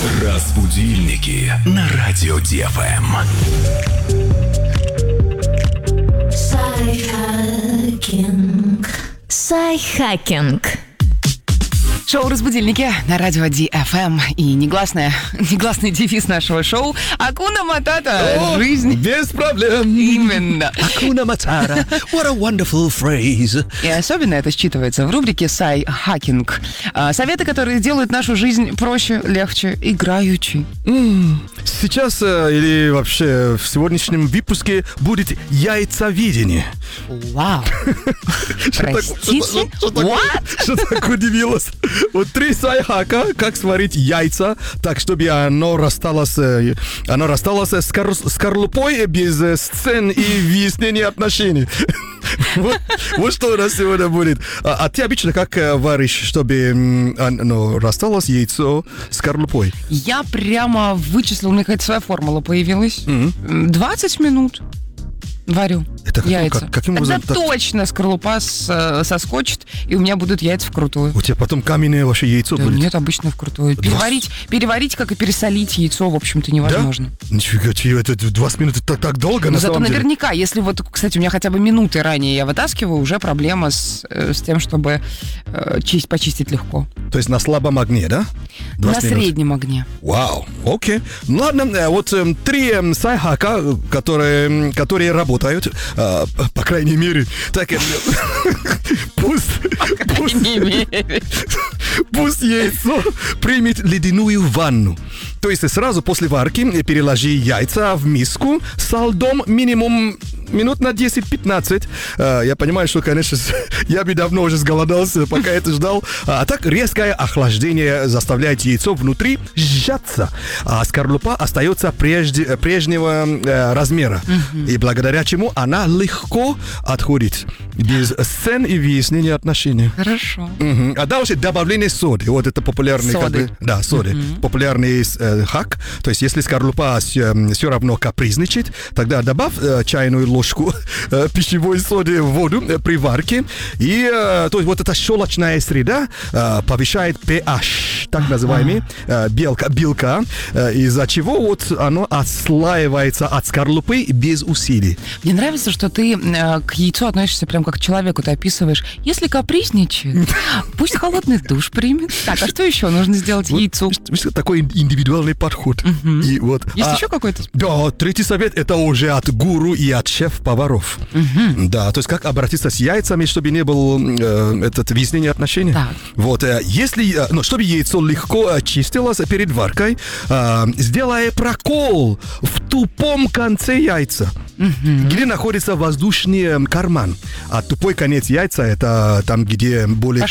Разбудильники на радио ДФМ. Сайхакинг. Шоу «Разбудильники» на радио DFM. И негласный девиз нашего шоу «Акуна Матата». Жизнь без проблем. Именно. Акуна Матата. What a wonderful phrase. И особенно это считывается в рубрике «Сайхакинг». Советы, которые делают нашу жизнь проще, легче, играючи. Сейчас или вообще в сегодняшнем выпуске будет яйцевидение. Вау. Простите? What? Что так удивилась? Вот 3 сайхака, как сварить яйца, так, чтобы оно рассталось с скорлупой без сцен и выяснения отношений. Вот что у нас сегодня будет. А ты обычно как варишь, чтобы рассталось яйцо с скорлупой? Я прямо вычислила, у меня какая-то своя формула появилась. 20 минут. Варю яйца. Каким Тогда образом? точно скорлупа соскочит, и у меня будут яйца вкрутую. У тебя потом каменное ваше яйцо Да будет? нет, обычно вкрутую. Переварить, как и пересолить яйцо, в общем-то, невозможно. Да? Нифига себе, это 20 минут так долго, на Зато самом деле. наверняка, если вот, кстати, у меня хотя бы минуты ранее я вытаскиваю, уже проблема с тем, чтобы почистить легко. То есть на слабом огне, да? На среднем огне. Вау, окей. Ладно, вот 3 сайхака, которые работают, по крайней мере, так пусть яйцо примет ледяную ванну. То есть сразу после варки переложи яйца в миску с льдом минимум минут на 10-15. Я понимаю, что, конечно, я бы давно уже сголодался, пока это ждал. А так резкое охлаждение заставляет яйцо внутри сжаться, а скорлупа остается прежнего размера. И благодаря чему она легко отходит. Без сцен и выяснения отношений. Хорошо. А дальше добавление соды. Вот это популярный... Соды. Соды. Популярный хак. То есть, если скорлупа все равно капризничает, тогда добавь чайную ложку пищевой соды в воду при варке. И то есть, вот эта щелочная среда повышает pH, так называемый, белка, из-за чего вот оно отслаивается от скорлупы без усилий. Мне нравится, что ты к яйцу относишься прям как к человеку. Ты описываешь, если капризничает, пусть холодный душ примет. Так, а что еще нужно сделать яйцу? Такой индивидуальный подход. И вот, есть еще какой-то? Да, 3-й совет это уже от гуру и от шеф-поваров. Да, то есть как обратиться с яйцами, чтобы не было выяснения отношений. Так. Вот, чтобы яйцо легко чистилось перед варкой, сделай прокол в тупом конце яйца, где находится воздушный карман. А тупой конец яйца это там, где более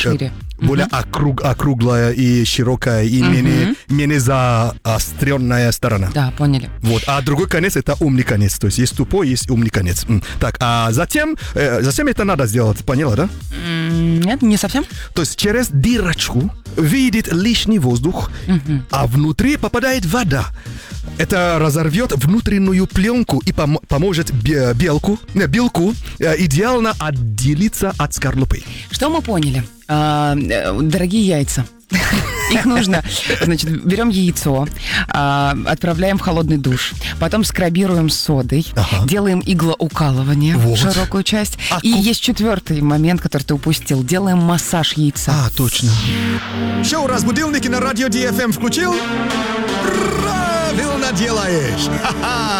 округлая и широкая и менее заостренная сторона. Да, поняли. Вот, а другой конец это умный конец. То есть есть тупой, есть умный конец. Так, а затем это надо сделать, поняла, да? Нет, не совсем. То есть через дырочку выйдет лишний воздух, а внутри попадает вода. Это разорвет внутреннюю пленку и поможет белку идеально отделиться от скорлупы. Что мы поняли? Дорогие яйца. Их нужно, значит, берем яйцо, отправляем в холодный душ, потом скрабируем содой, делаем иглоукалывание, широкую часть. И есть 4-й момент, который ты упустил. Делаем массаж яйца. Точно. Шоу «Разбудилники» на радио DFM включил? Правильно делаешь! Ха-ха!